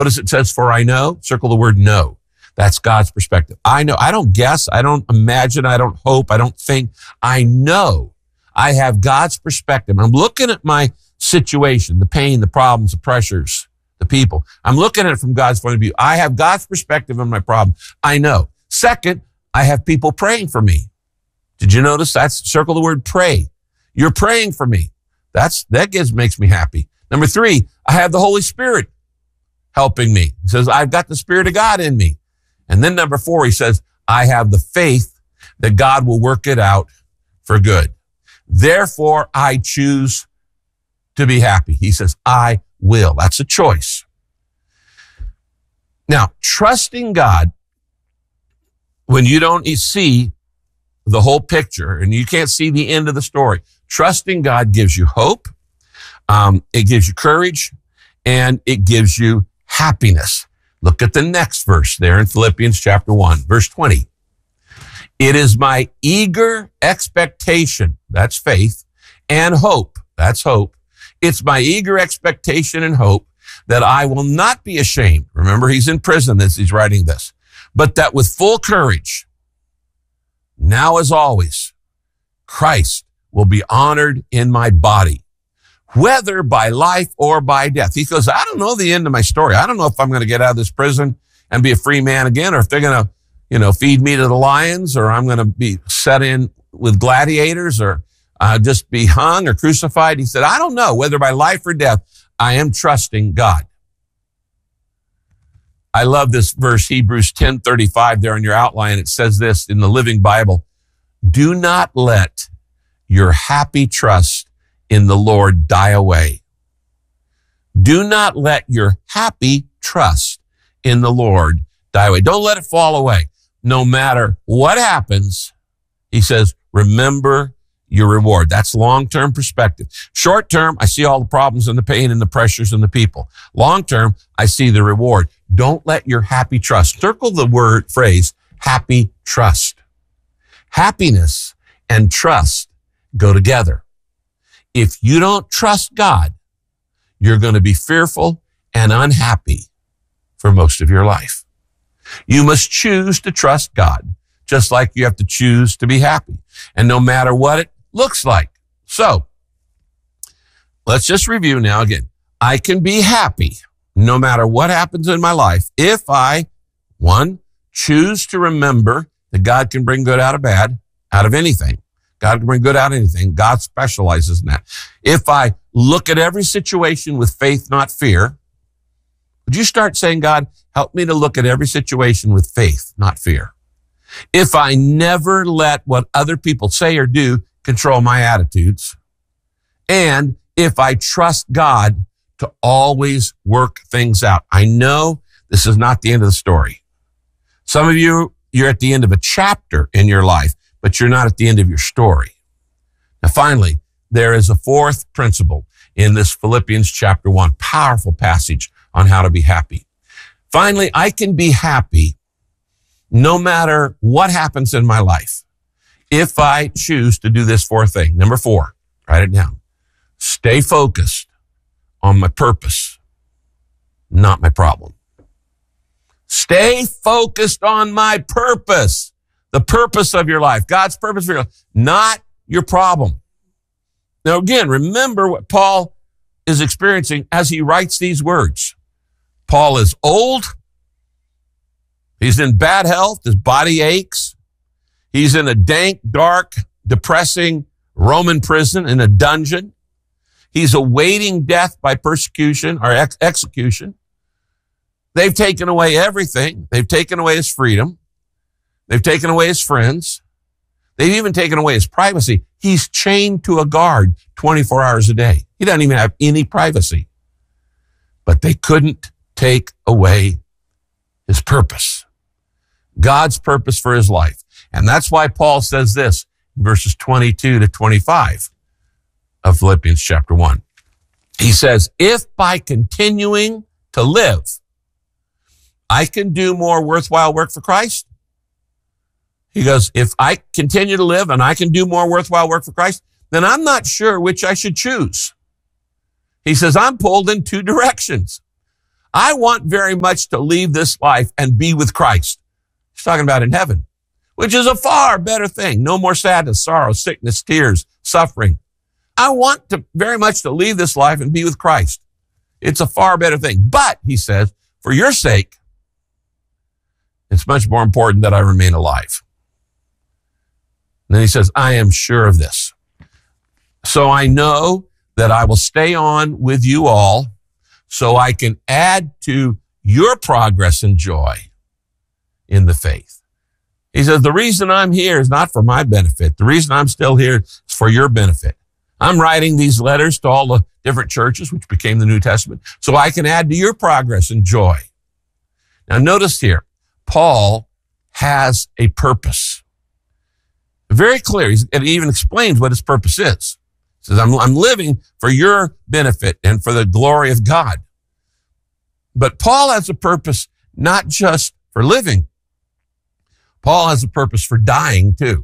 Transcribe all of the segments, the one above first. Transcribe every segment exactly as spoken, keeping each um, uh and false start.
Notice it says, for I know, circle the word know. That's God's perspective. I know. I don't guess. I don't imagine. I don't hope. I don't think. I know. I have God's perspective. I'm looking at my situation, the pain, the problems, the pressures, the people. I'm looking at it from God's point of view. I have God's perspective on my problem. I know. Second, I have people praying for me. Did you notice that's circle the word pray? You're praying for me. That's, that gives, makes me happy. Number three, I have the Holy Spirit helping me. He says, I've got the Spirit of God in me. And then number four, he says, I have the faith that God will work it out for good. Therefore, I choose to be happy. He says, I will. That's a choice. Now, trusting God when you don't see the whole picture and you can't see the end of the story, trusting God gives you hope. Um, it gives you courage and it gives you happiness. Look at the next verse there in Philippians chapter one, verse twenty. It is my eager expectation, that's faith, and hope, that's hope. It's my eager expectation and hope that I will not be ashamed. Remember, he's in prison as he's writing this. But that with full courage, now as always, Christ will be honored in my body, whether by life or by death. He goes, I don't know the end of my story. I don't know if I'm going to get out of this prison and be a free man again, or if they're going to, you know, feed me to the lions, or I'm going to be set in with gladiators, or uh, just be hung or crucified. He said, I don't know whether by life or death, I am trusting God. I love this verse, Hebrews ten thirty-five there in your outline. It says this in the Living Bible, do not let your happy trust in the Lord die away. Do not let your happy trust in the Lord die away. Don't let it fall away. No matter what happens, he says, remember your reward. That's long-term perspective. Short-term, I see all the problems and the pain and the pressures and the people. Long-term, I see the reward. Don't let your happy trust. Circle the word phrase, happy trust. Happiness and trust go together. If you don't trust God, you're going to be fearful and unhappy for most of your life. You must choose to trust God, just like you have to choose to be happy. And no matter what it looks like. So, let's just review now again. I can be happy no matter what happens in my life if I, one, choose to remember that God can bring good out of bad, out of anything. God can bring good out of anything. God specializes in that. If I look at every situation with faith, not fear, would you start saying, God, help me to look at every situation with faith, not fear? If I never let what other people say or do control my attitudes, and if I trust God to always work things out. I know this is not the end of the story. Some of you, you're at the end of a chapter in your life, but you're not at the end of your story. Now, finally, there is a fourth principle in this Philippians chapter one, powerful passage on how to be happy. Finally, I can be happy no matter what happens in my life if I choose to do this fourth thing. Number four, write it down. Stay focused on my purpose, not my problem. Stay focused on my purpose, the purpose of your life, God's purpose for your life, not your problem. Now, again, remember what Paul is experiencing as he writes these words. Paul is old. He's in bad health. His body aches. He's in a dank, dark, depressing Roman prison in a dungeon. He's awaiting death by persecution or ex- execution. They've taken away everything. They've taken away his freedom. They've taken away his friends. They've even taken away his privacy. He's chained to a guard twenty-four hours a day. He doesn't even have any privacy. But they couldn't take away his purpose, God's purpose for his life. And that's why Paul says this in verses twenty-two to twenty-five of Philippians chapter one. He says, if by continuing to live, I can do more worthwhile work for Christ. He goes, if I continue to live and I can do more worthwhile work for Christ, then I'm not sure which I should choose. He says, I'm pulled in two directions. I want very much to leave this life and be with Christ. He's talking about in heaven, which is a far better thing. No more sadness, sorrow, sickness, tears, suffering. I want to very much to leave this life and be with Christ. It's a far better thing. But, he says, for your sake, it's much more important that I remain alive. And then he says, I am sure of this. So I know that I will stay on with you all so I can add to your progress and joy in the faith. He says, the reason I'm here is not for my benefit. The reason I'm still here is for your benefit. I'm writing these letters to all the different churches, which became the New Testament, so I can add to your progress and joy. Now notice here, Paul has a purpose. Very clear. He's, and he even explains what his purpose is. He says, I'm, I'm living for your benefit and for the glory of God. But Paul has a purpose not just for living. Paul has a purpose for dying too.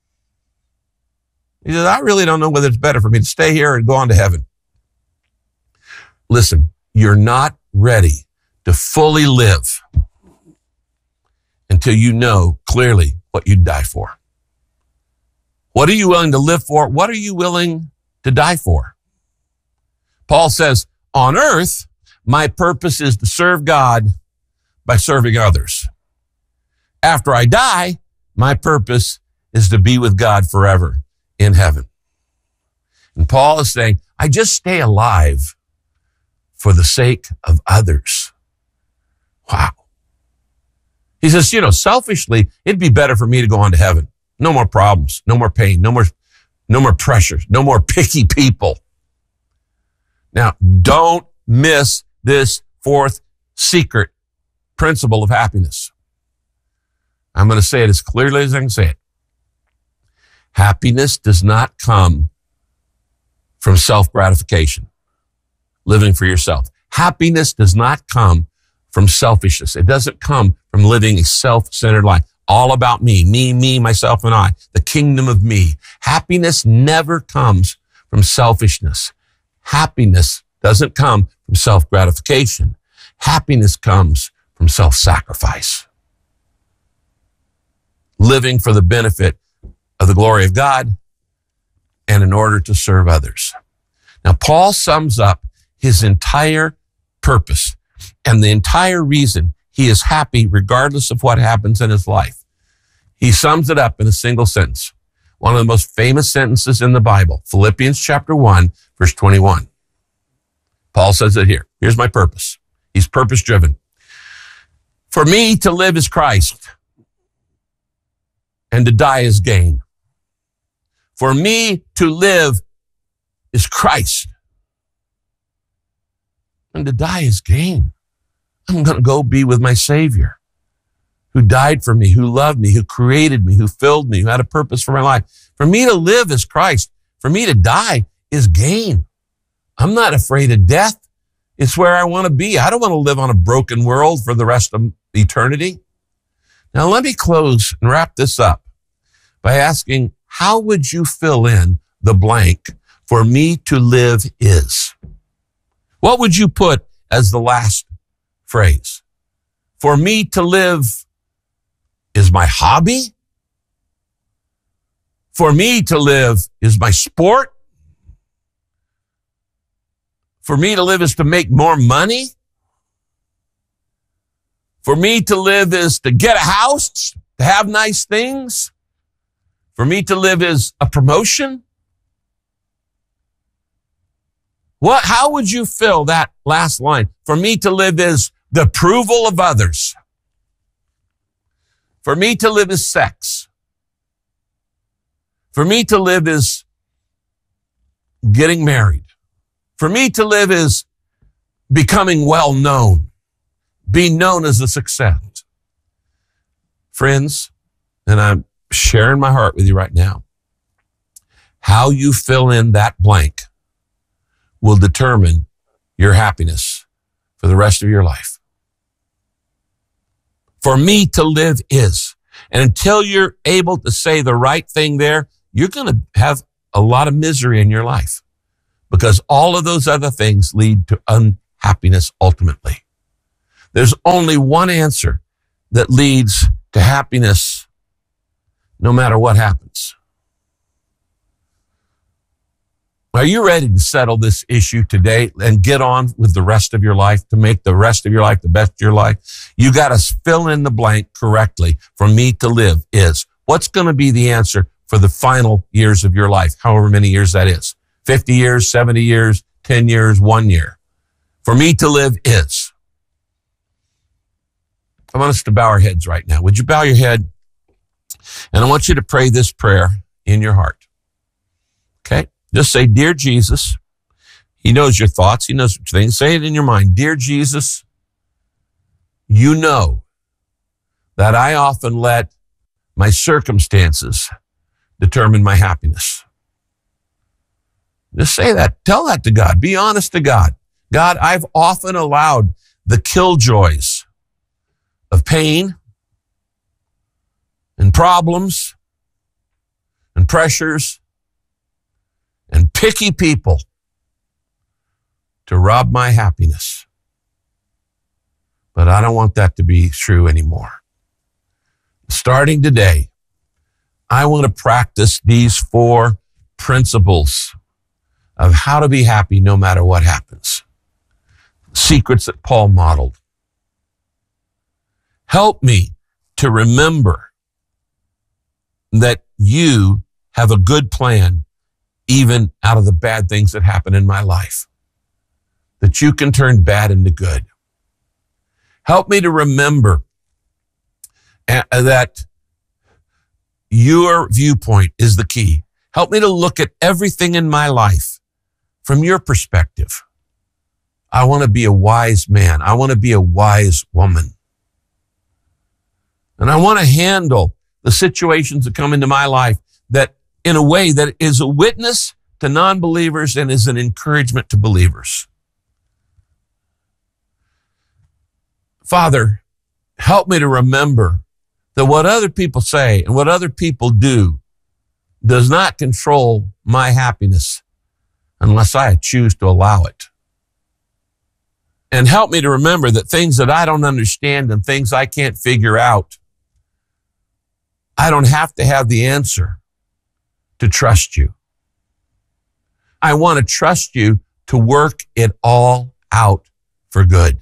He says, I really don't know whether it's better for me to stay here or go on to heaven. Listen, you're not ready to fully live until you know clearly what you'd die for. What are you willing to live for? What are you willing to die for? Paul says, on earth, my purpose is to serve God by serving others. After I die, my purpose is to be with God forever in heaven. And Paul is saying, I just stay alive for the sake of others. Wow. He says, you know, selfishly, it'd be better for me to go on to heaven. No more problems, no more pain, no more, no more pressures, no more picky people. Now, don't miss this fourth secret principle of happiness. I'm going to say it as clearly as I can say it. Happiness does not come from self-gratification, living for yourself. Happiness does not come from selfishness. It doesn't come from living a self-centered life. All about me, me, me, myself, and I, the kingdom of me. Happiness never comes from selfishness. Happiness doesn't come from self-gratification. Happiness comes from self-sacrifice. Living for the benefit of the glory of God and in order to serve others. Now, Paul sums up his entire purpose and the entire reason he is happy regardless of what happens in his life. He sums it up in a single sentence. One of the most famous sentences in the Bible, Philippians chapter one, verse twenty-one. Paul says it here. Here's my purpose. He's purpose driven. For me to live is Christ, and to die is gain. For me to live is Christ, and to die is gain. I'm going to go be with my Savior, who died for me, who loved me, who created me, who filled me, who had a purpose for my life. For me to live is Christ. For me to die is gain. I'm not afraid of death. It's where I want to be. I don't want to live on a broken world for the rest of eternity. Now, let me close and wrap this up by asking, how would you fill in the blank for me to live is? What would you put as the last phrase? For me to live is my hobby? For me to live is my sport? For me to live is to make more money? For me to live is to get a house, to have nice things? For me to live is a promotion? What, how would you fill that last line? For me to live is the approval of others. For me to live is sex. For me to live is getting married. For me to live is becoming well known, being known as a success. Friends, and I'm sharing my heart with you right now, how you fill in that blank will determine your happiness for the rest of your life. For me to live is. And until you're able to say the right thing there, you're going to have a lot of misery in your life, because all of those other things lead to unhappiness ultimately. There's only one answer that leads to happiness no matter what happens. Are you ready to settle this issue today and get on with the rest of your life, to make the rest of your life the best of your life? You got to fill in the blank correctly. For me to live is, what's going to be the answer for the final years of your life, however many years that is? fifty years, seventy years, ten years, one year. For me to live is. I want us to bow our heads right now. Would you bow your head? And I want you to pray this prayer in your heart. Okay? Just say, Dear Jesus. He knows your thoughts. He knows what you think. Say it in your mind. Dear Jesus, you know that I often let my circumstances determine my happiness. Just say that. Tell that to God. Be honest to God. God, I've often allowed the killjoys of pain and problems and pressures and picky people to rob my happiness. But I don't want that to be true anymore. Starting today, I want to practice these four principles of how to be happy no matter what happens. Secrets that Paul modeled. Help me to remember that you have a good plan even out of the bad things that happen in my life. That you can turn bad into good. Help me to remember that your viewpoint is the key. Help me to look at everything in my life from your perspective. I want to be a wise man. I want to be a wise woman. And I want to handle the situations that come into my life that in a way that is a witness to non-believers and is an encouragement to believers. Father, help me to remember that what other people say and what other people do does not control my happiness unless I choose to allow it. And help me to remember that things that I don't understand and things I can't figure out, I don't have to have the answer to trust you. I want to trust you to work it all out for good.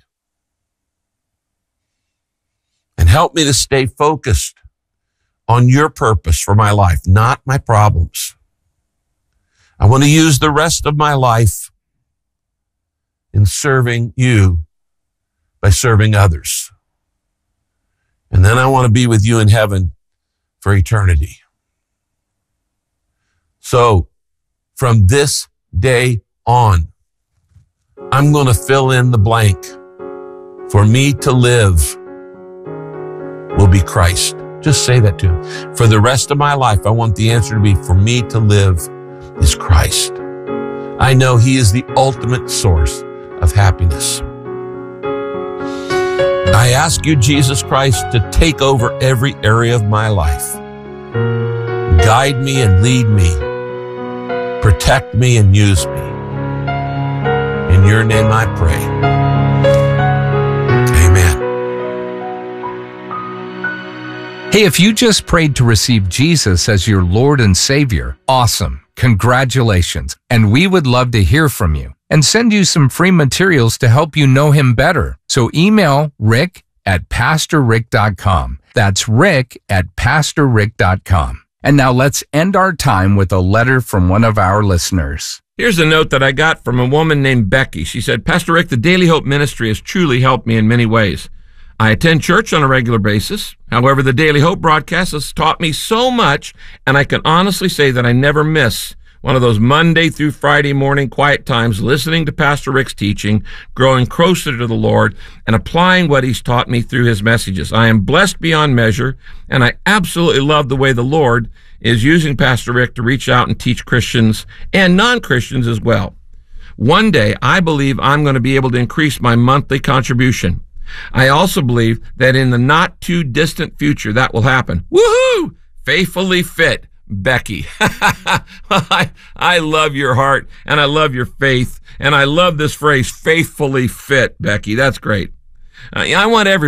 And help me to stay focused on your purpose for my life, not my problems. I want to use the rest of my life in serving you by serving others. And then I want to be with you in heaven for eternity. So from this day on, I'm going to fill in the blank. For me to live will be Christ. Just say that to him. For the rest of my life, I want the answer to be, for me to live is Christ. I know he is the ultimate source of happiness. I ask you, Jesus Christ, to take over every area of my life. Guide me and lead me. Protect me and use me. In your name I pray. Amen. Hey, if you just prayed to receive Jesus as your Lord and Savior, awesome. Congratulations. And we would love to hear from you and send you some free materials to help you know him better. So email rick at pastor rick dot com. That's rick at pastor rick dot com. And now let's end our time with a letter from one of our listeners. Here's a note that I got from a woman named Becky. She said, Pastor Rick, the Daily Hope Ministry has truly helped me in many ways. I attend church on a regular basis. However, the Daily Hope broadcast has taught me so much, and I can honestly say that I never miss one of those Monday through Friday morning quiet times listening to Pastor Rick's teaching, growing closer to the Lord, and applying what he's taught me through his messages. I am blessed beyond measure, and I absolutely love the way the Lord is using Pastor Rick to reach out and teach Christians and non-Christians as well. One day, I believe I'm going to be able to increase my monthly contribution. I also believe that in the not too distant future, that will happen. Woohoo! Faithfully fit. Becky. I, I love your heart and I love your faith and I love this phrase, faithfully fit, Becky. That's great. Uh, I want every